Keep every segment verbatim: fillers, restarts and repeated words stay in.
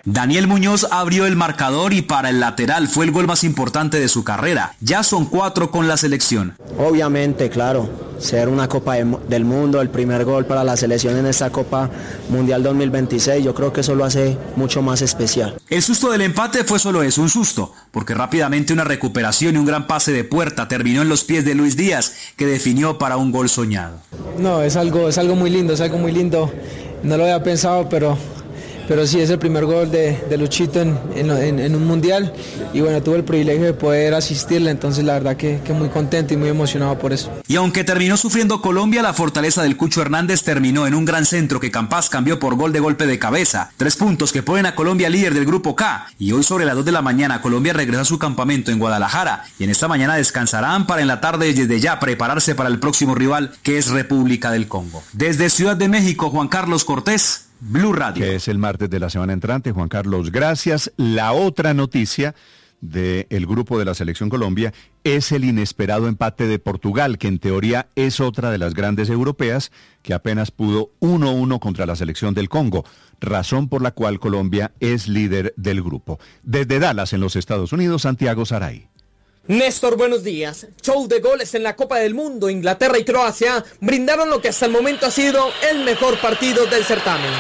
Daniel Muñoz abrió el marcador y para el lateral fue el gol más importante de su carrera. Ya son cuatro con la selección. Obviamente, claro, ser una Copa del Mundo, el primer gol para la selección en esta Copa Mundial dos mil veintiséis, yo creo que eso lo hace mucho más especial. El susto del empate fue solo eso, un susto, porque rápidamente una recuperación y un gran pase de puerta terminó en los pies de Luis Díaz, que definió para un gol soñado. No, es algo, es algo muy lindo, es algo muy lindo, no lo había pensado, pero... Pero sí, es el primer gol de, de Luchito en, en, en un mundial y bueno, tuve el privilegio de poder asistirle, entonces la verdad que, que muy contento y muy emocionado por eso. Y aunque terminó sufriendo Colombia, la fortaleza del Cucho Hernández terminó en un gran centro que Campas cambió por gol de golpe de cabeza. Tres puntos que ponen a Colombia líder del grupo K. Y hoy sobre las dos de la mañana Colombia regresa a su campamento en Guadalajara y en esta mañana descansarán para en la tarde desde ya prepararse para el próximo rival que es República del Congo. Desde Ciudad de México, Juan Carlos Cortés, Blue Radio. Que es el martes de la semana entrante. Juan Carlos, gracias. La otra noticia del grupo de la Selección Colombia es el inesperado empate de Portugal, que en teoría es otra de las grandes europeas, que apenas pudo uno a uno contra la Selección del Congo, razón por la cual Colombia es líder del grupo. Desde Dallas, en los Estados Unidos, Santiago Saray. Néstor, buenos días. Show de goles en la Copa del Mundo. Inglaterra y Croacia brindaron lo que hasta el momento ha sido el mejor partido del certamen.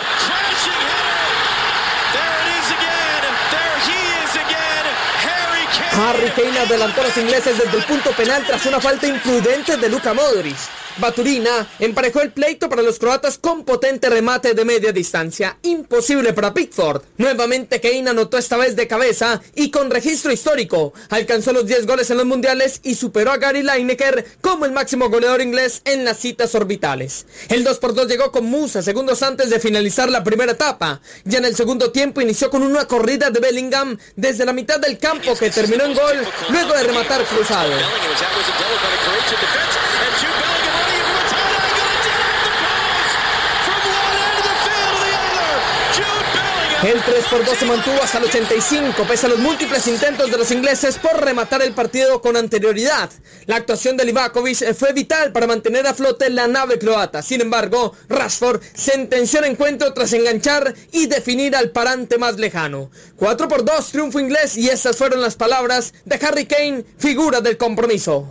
Harry Kane adelantó a los ingleses desde el punto penal tras una falta imprudente de Luka Modric. Baturina emparejó el pleito para los croatas con potente remate de media distancia, imposible para Pickford. Nuevamente Kane anotó esta vez de cabeza y con registro histórico. Alcanzó los diez goles en los mundiales y superó a Gary Lineker como el máximo goleador inglés en las citas orbitales. El dos por dos llegó con Musa segundos antes de finalizar la primera etapa. Ya en el segundo tiempo inició con una corrida de Bellingham desde la mitad del campo que terminó en gol luego de rematar cruzado. El tres por dos se mantuvo hasta el ochenta y cinco, pese a los múltiples intentos de los ingleses por rematar el partido con anterioridad. La actuación de Livakovic fue vital para mantener a flote la nave croata. Sin embargo, Rashford sentenció el encuentro tras enganchar y definir al parante más lejano. cuatro por dos, triunfo inglés, y estas fueron las palabras de Harry Kane, figura del compromiso.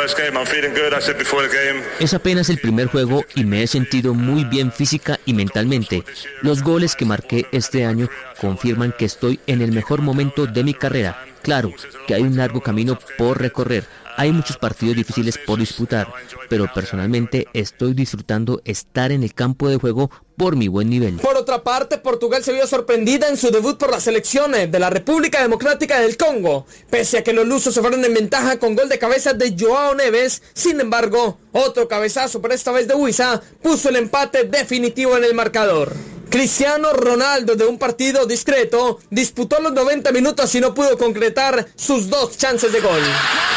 Es apenas el primer juego y me he sentido muy bien física y mentalmente. Los goles que marqué este año confirman que estoy en el mejor momento de mi carrera. Claro que hay un largo camino por recorrer, hay muchos partidos difíciles por disputar, pero personalmente estoy disfrutando estar en el campo de juego por mi buen nivel. Por otra parte, Portugal se vio sorprendida en su debut por las selecciones de la República Democrática del Congo. Pese a que los lusos se fueron en ventaja con gol de cabeza de Joao Neves, sin embargo, otro cabezazo, pero esta vez de Huiza, puso el empate definitivo en el marcador. Cristiano Ronaldo, de un partido discreto, disputó los noventa minutos y no pudo concretar sus dos chances de gol.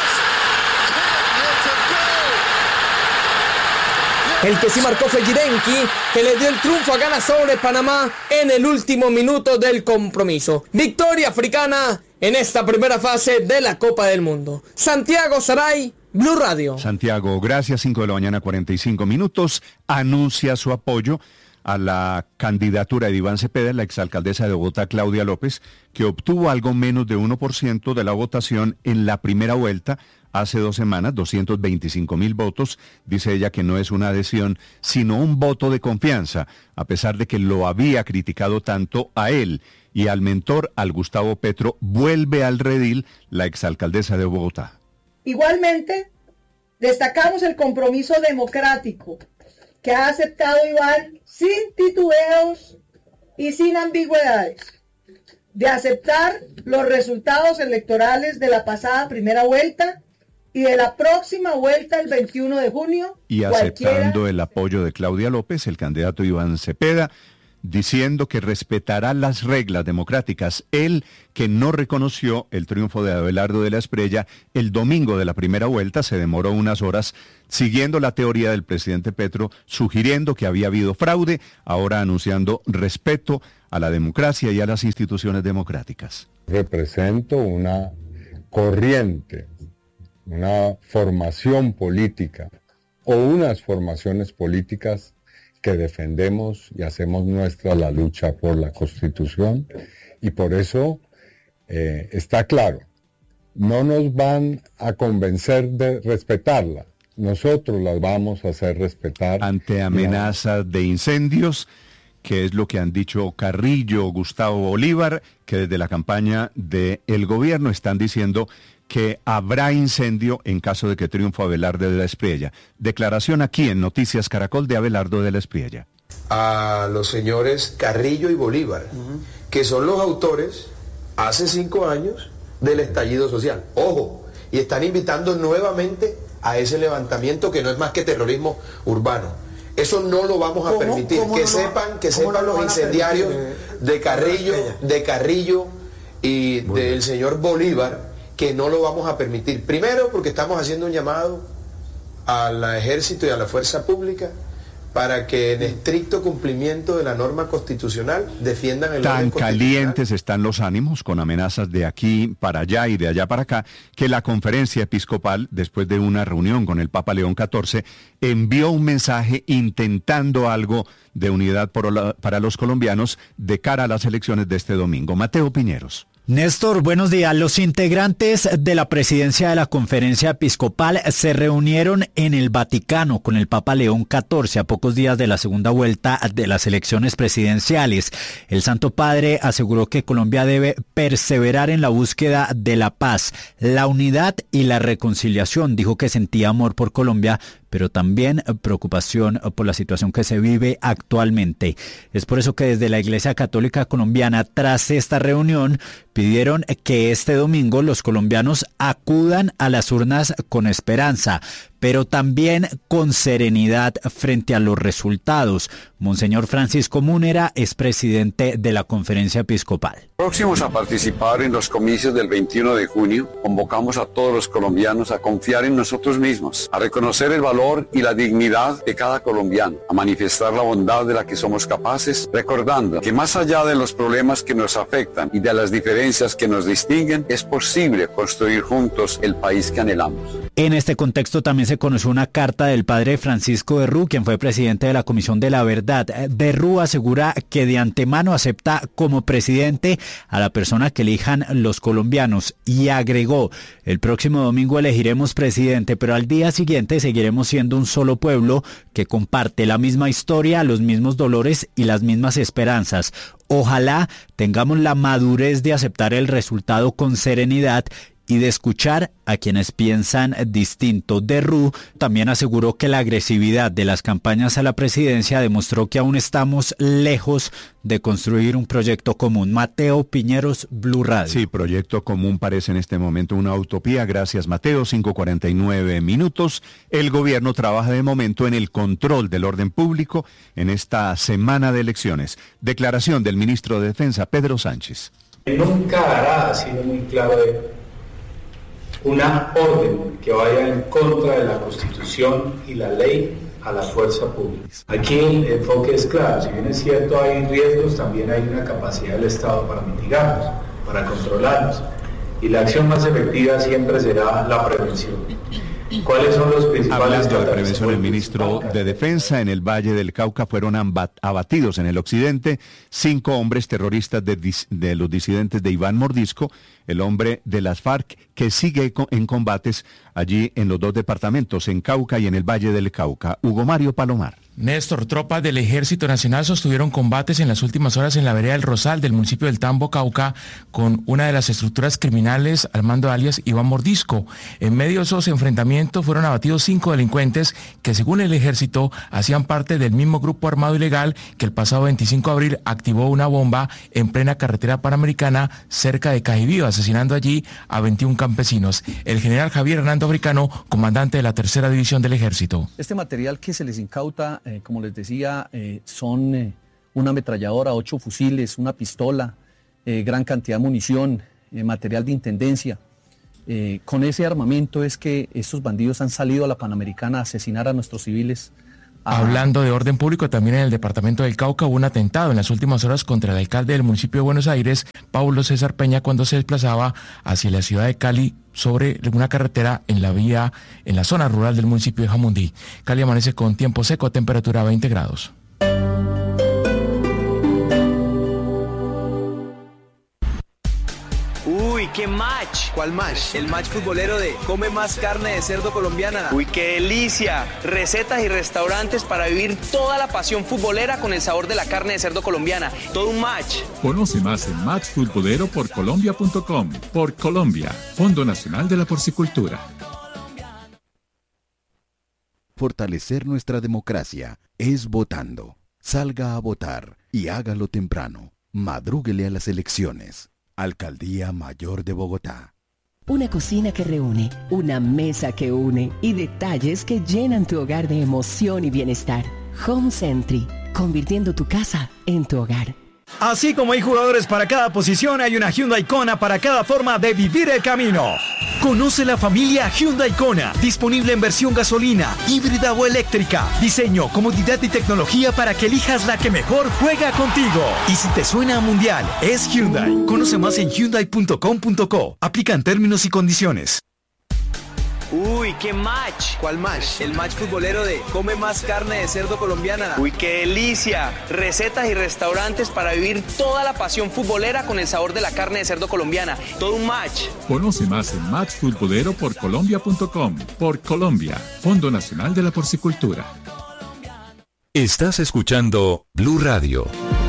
El que sí marcó fue Girenki, que le dio el triunfo a Ghana sobre Panamá en el último minuto del compromiso. Victoria africana en esta primera fase de la Copa del Mundo. Santiago Saray, Blue Radio. Santiago, gracias. cinco de la mañana, cuarenta y cinco minutos. Anuncia su apoyo a la candidatura de Iván Cepeda, la exalcaldesa de Bogotá, Claudia López, que obtuvo algo menos de uno por ciento de la votación en la primera vuelta hace dos semanas, doscientos veinticinco mil votos. Dice ella que no es una adhesión, sino un voto de confianza, a pesar de que lo había criticado tanto a él y al mentor, al Gustavo Petro. Vuelve al redil la exalcaldesa de Bogotá. Igualmente, destacamos el compromiso democrático que ha aceptado Iván sin titubeos y sin ambigüedades, de aceptar los resultados electorales de la pasada primera vuelta y de la próxima vuelta el veintiuno de junio. Y aceptando el apoyo de Claudia López, el candidato Iván Cepeda, diciendo que respetará las reglas democráticas. Él, que no reconoció el triunfo de Abelardo de la Espriella el domingo de la primera vuelta, se demoró unas horas siguiendo la teoría del presidente Petro, sugiriendo que había habido fraude, ahora anunciando respeto a la democracia y a las instituciones democráticas. Represento una corriente, una formación política o unas formaciones políticas que defendemos y hacemos nuestra la lucha por la Constitución, y por eso eh, está claro, no nos van a convencer de respetarla, nosotros las vamos a hacer respetar. Ante amenazas de incendios, que es lo que han dicho Carrillo, Gustavo Bolívar, que desde la campaña del gobierno están diciendo que habrá incendio en caso de que triunfe Abelardo de la Espriella. Declaración aquí en Noticias Caracol de Abelardo de la Espriella. A los señores Carrillo y Bolívar, uh-huh. que son los autores, hace cinco años, del estallido social. Ojo, y están invitando nuevamente a ese levantamiento que no es más que terrorismo urbano. Eso no lo vamos a permitir. Que no, sepan, que sepan no los incendiarios de Carrillo, de Carrillo y Muy del bien. señor Bolívar, que no lo vamos a permitir. Primero, porque estamos haciendo un llamado al ejército y a la fuerza pública para que en estricto cumplimiento de la norma constitucional defiendan el orden constitucional. Tan calientes están los ánimos con amenazas de aquí para allá y de allá para acá, que la conferencia episcopal, después de una reunión con el Papa León catorce, envió un mensaje intentando algo de unidad para los colombianos de cara a las elecciones de este domingo. Mateo Piñeros. Néstor, buenos días. Los integrantes de la presidencia de la Conferencia Episcopal se reunieron en el Vaticano con el Papa León catorce a pocos días de la segunda vuelta de las elecciones presidenciales. El Santo Padre aseguró que Colombia debe perseverar en la búsqueda de la paz, la unidad y la reconciliación. Dijo que sentía amor por Colombia, pero también preocupación por la situación que se vive actualmente. Es por eso que desde la Iglesia Católica Colombiana, tras esta reunión, pidieron que este domingo los colombianos acudan a las urnas con esperanza, pero también con serenidad frente a los resultados. Monseñor Francisco Múnera es presidente de la Conferencia Episcopal. Próximos a participar en los comicios del veintiuno de junio, convocamos a todos los colombianos a confiar en nosotros mismos, a reconocer el valor y la dignidad de cada colombiano, a manifestar la bondad de la que somos capaces, recordando que más allá de los problemas que nos afectan y de las diferencias que nos distinguen, es posible construir juntos el país que anhelamos. En este contexto también se conoció una carta del padre Francisco de Rú, quien fue presidente de la Comisión de la Verdad. De Rú asegura que de antemano acepta como presidente a la persona que elijan los colombianos y agregó: el próximo domingo elegiremos presidente, pero al día siguiente seguiremos siendo un solo pueblo que comparte la misma historia, los mismos dolores y las mismas esperanzas. Ojalá tengamos la madurez de aceptar el resultado con serenidad y de escuchar a quienes piensan distinto. De Rú también aseguró que la agresividad de las campañas a la presidencia demostró que aún estamos lejos de construir un proyecto común. Mateo Piñeros, Blue Radio. Sí, proyecto común parece en este momento una utopía. Gracias, Mateo. cinco cuarenta y nueve minutos. El gobierno trabaja de momento en el control del orden público en esta semana de elecciones. Declaración del ministro de Defensa, Pedro Sánchez. Nunca hará, ha sido muy claro, de una orden que vaya en contra de la Constitución y la ley a la fuerza pública. Aquí el enfoque es claro, si bien es cierto hay riesgos, también hay una capacidad del Estado para mitigarlos, para controlarlos. Y la acción más efectiva siempre será la prevención. ¿Cuáles son los principales? Hablando de prevención, el ministro de Defensa en el Valle del Cauca fueron abatidos en el occidente cinco hombres terroristas de, de los disidentes de Iván Mordisco, el hombre de las FARC, que sigue en combates allí en los dos departamentos, en Cauca y en el Valle del Cauca. Hugo Mario Palomar. Néstor, tropas del Ejército Nacional sostuvieron combates en las últimas horas en la vereda del Rosal del municipio del Tambo, Cauca, con una de las estructuras criminales al mando de alias Iván Mordisco. En medio de esos enfrentamientos fueron abatidos cinco delincuentes que, según el Ejército, hacían parte del mismo grupo armado ilegal que el pasado veinticinco de abril activó una bomba en plena carretera panamericana cerca de Cajibío, asesinando allí a veintiún campesinos. El general Javier Hernando Africano, comandante de la tercera división del Ejército. Este material que se les incauta, Eh, como les decía, eh, son eh, una ametralladora, ocho fusiles, una pistola, eh, gran cantidad de munición, eh, material de intendencia. Eh, con ese armamento es que estos bandidos han salido a la Panamericana a asesinar a nuestros civiles. A... Hablando de orden público, también en el departamento del Cauca hubo un atentado en las últimas horas contra el alcalde del municipio de Buenos Aires, Paulo César Peña, cuando se desplazaba hacia la ciudad de Cali sobre una carretera en la vía, en la zona rural del municipio de Jamundí. Cali amanece con tiempo seco, temperatura veinte grados. Uy, qué match. ¿Cuál match? El match futbolero de Come más carne de cerdo colombiana. Uy, qué delicia. Recetas y restaurantes para vivir toda la pasión futbolera con el sabor de la carne de cerdo colombiana. Todo un match. Conoce más en match futbolero por colombia punto com. Por Colombia, Fondo Nacional de la Porcicultura. Fortalecer nuestra democracia es votando. Salga a votar y hágalo temprano. Madrúguele a las elecciones. Alcaldía Mayor de Bogotá. Una cocina que reúne, una mesa que une y detalles que llenan tu hogar de emoción y bienestar. Home Sentry, convirtiendo tu casa en tu hogar. Así como hay jugadores para cada posición, hay una Hyundai Kona para cada forma de vivir el camino. Conoce la familia Hyundai Kona, disponible en versión gasolina, híbrida o eléctrica. Diseño, comodidad y tecnología para que elijas la que mejor juega contigo. Y si te suena a mundial, es Hyundai. Conoce más en hyundai punto com punto co. Aplican términos y condiciones. Uy, qué match. ¿Cuál match? El match futbolero de Come más carne de cerdo colombiana. Uy, qué delicia. Recetas y restaurantes para vivir toda la pasión futbolera con el sabor de la carne de cerdo colombiana. Todo un match. Conoce más en match futbolero por colombia punto com. Por Colombia, Fondo Nacional de la Porcicultura. Estás escuchando Blue Radio.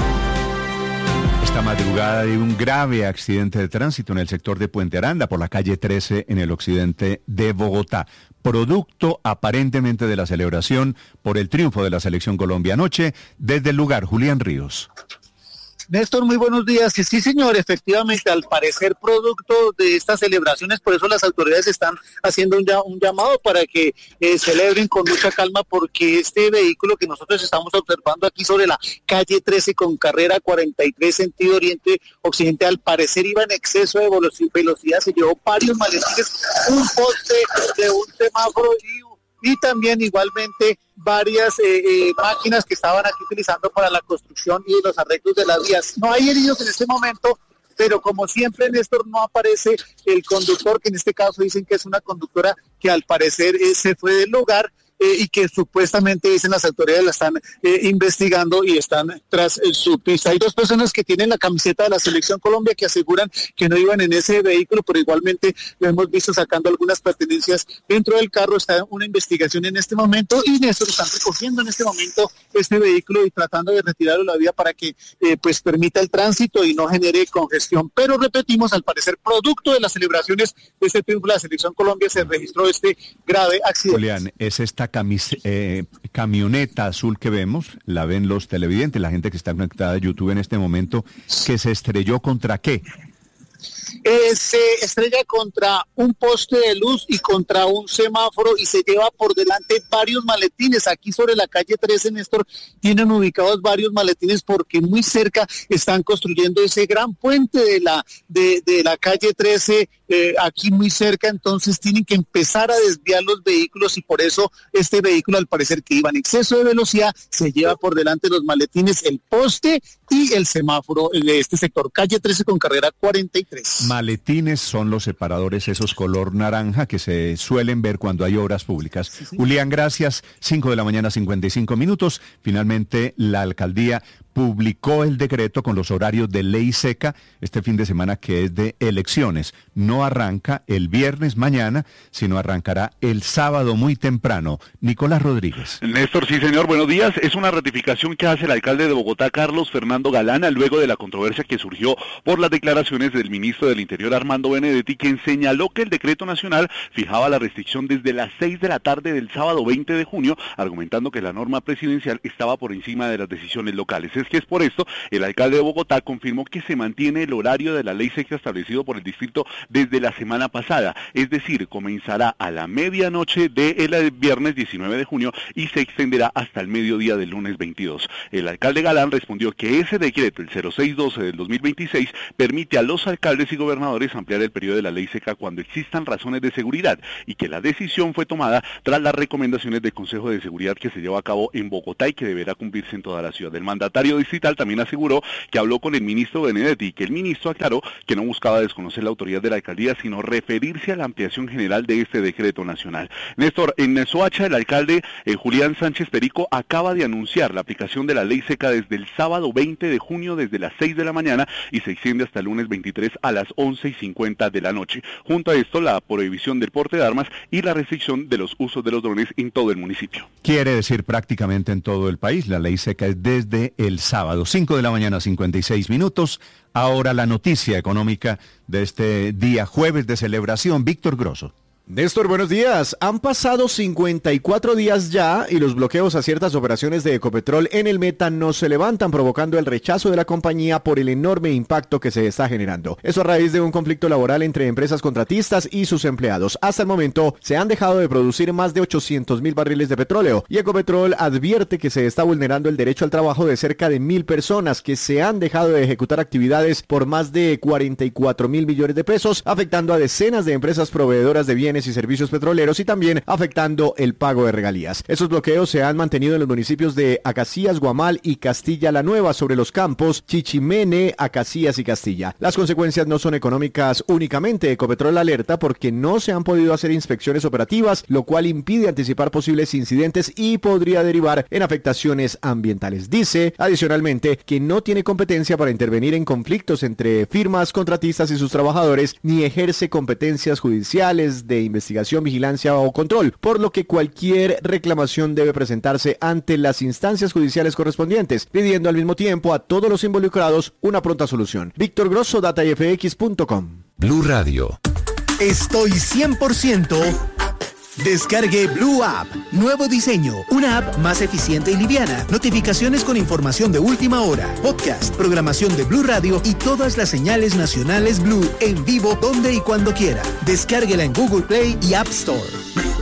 Esta madrugada hay un grave accidente de tránsito en el sector de Puente Aranda por la calle trece en el occidente de Bogotá. Producto aparentemente de la celebración por el triunfo de la Selección Colombia anoche. Desde el lugar, Julián Ríos. Néstor, muy buenos días. Sí, señor, efectivamente, al parecer producto de estas celebraciones, por eso las autoridades están haciendo un, un llamado para que eh, celebren con mucha calma, porque este vehículo que nosotros estamos observando aquí sobre la calle trece con carrera cuarenta y tres sentido oriente-occidente, al parecer iba en exceso de velocidad, se llevó varios maletines, un poste de un semáforo y y también igualmente varias eh, eh, máquinas que estaban aquí utilizando para la construcción y los arreglos de las vías. No hay heridos en este momento, pero como siempre, Néstor, no aparece el conductor, que en este caso dicen que es una conductora que al parecer eh, se fue del lugar, eh, y que supuestamente, dicen las autoridades, la están eh, investigando y están tras eh, su pista. Hay dos personas que tienen la camiseta de la Selección Colombia que aseguran que no iban en ese vehículo, pero igualmente lo hemos visto sacando algunas pertenencias dentro del carro. Está una investigación en este momento y Néstor están recogiendo en este momento este vehículo y tratando de retirarlo de la vía para que eh, pues permita el tránsito y no genere congestión. Pero repetimos, al parecer, producto de las celebraciones de este triunfo de la Selección Colombia, se registró este grave accidente. Julián, es esta camis, eh, camioneta azul que vemos, la ven los televidentes, la gente que está conectada a YouTube en este momento, que se estrelló ¿contra qué? Eh, se estrella contra un poste de luz y contra un semáforo y se lleva por delante varios maletines. Aquí sobre la calle trece, Néstor, tienen ubicados varios maletines porque muy cerca están construyendo ese gran puente de la, de, de la calle trece, eh, aquí muy cerca, entonces tienen que empezar a desviar los vehículos y por eso este vehículo, al parecer que iba en exceso de velocidad, se lleva por delante los maletines, el poste y el semáforo de este sector, calle trece con carrera cuarenta y tres. Maletines son los separadores, esos color naranja que se suelen ver cuando hay obras públicas. Sí, sí. Julián, gracias. cinco de la mañana, cincuenta y cinco minutos. Finalmente, la alcaldía publicó el decreto con los horarios de ley seca este fin de semana, que es de elecciones. No arranca el viernes mañana, sino arrancará el sábado muy temprano. Nicolás Rodríguez. Néstor, sí señor, buenos días. Es una ratificación que hace el alcalde de Bogotá, Carlos Fernando Galán, luego de la controversia que surgió por las declaraciones del ministro del Interior, Armando Benedetti, quien señaló que el decreto nacional fijaba la restricción desde las seis de la tarde del sábado veinte de junio, argumentando que la norma presidencial estaba por encima de las decisiones locales. Es que es por esto, el alcalde de Bogotá confirmó que se mantiene el horario de la ley seca establecido por el distrito desde la semana pasada, es decir, comenzará a la medianoche del viernes diecinueve de junio y se extenderá hasta el mediodía del lunes veintidós. El alcalde Galán respondió que ese decreto, el cero seis doce del dos mil veintiséis, permite a los alcaldes y gobernadores ampliar el periodo de la ley seca cuando existan razones de seguridad y que la decisión fue tomada tras las recomendaciones del Consejo de Seguridad que se llevó a cabo en Bogotá y que deberá cumplirse en toda la ciudad. El mandatario Medio Distrital también aseguró que habló con el ministro Benedetti y que el ministro aclaró que no buscaba desconocer la autoridad de la alcaldía, sino referirse a la ampliación general de este decreto nacional. Néstor, en Soacha el alcalde eh, Julián Sánchez Perico acaba de anunciar la aplicación de la ley seca desde el sábado veinte de junio desde las seis de la mañana y se extiende hasta el lunes veintitrés a las once y cincuenta de la noche. Junto a esto, la prohibición del porte de armas y la restricción de los usos de los drones en todo el municipio. Quiere decir prácticamente en todo el país. La ley seca es desde el sábado, cinco de la mañana, cincuenta y seis minutos. Ahora la noticia económica de este día jueves de celebración. Víctor Grosso. Néstor, buenos días. Han pasado cincuenta y cuatro días ya y los bloqueos a ciertas operaciones de Ecopetrol en el Meta no se levantan, provocando el rechazo de la compañía por el enorme impacto que se está generando. Eso a raíz de un conflicto laboral entre empresas contratistas y sus empleados. Hasta el momento se han dejado de producir más de ochocientos mil barriles de petróleo y Ecopetrol advierte que se está vulnerando el derecho al trabajo de cerca de mil personas que se han dejado de ejecutar actividades por más de cuarenta y cuatro mil millones de pesos, afectando a decenas de empresas proveedoras de bienes y servicios petroleros y también afectando el pago de regalías. Esos bloqueos se han mantenido en los municipios de Acacías, Guamal y Castilla la Nueva sobre los campos Chichimene, Acacías y Castilla. Las consecuencias no son económicas únicamente. Ecopetrol alerta porque no se han podido hacer inspecciones operativas, lo cual impide anticipar posibles incidentes y podría derivar en afectaciones ambientales. Dice, adicionalmente, que no tiene competencia para intervenir en conflictos entre firmas contratistas y sus trabajadores, ni ejerce competencias judiciales de investigación, vigilancia o control, por lo que cualquier reclamación debe presentarse ante las instancias judiciales correspondientes, pidiendo al mismo tiempo a todos los involucrados una pronta solución. Víctor Grosso, data f x punto com. Blue Radio. Estoy cien por ciento... Descargue Blue App. Nuevo diseño. Una app más eficiente y liviana. Notificaciones con información de última hora. Podcast, programación de Blue Radio y todas las señales nacionales Blue en vivo donde y cuando quiera. Descárguela en Google Play y App Store.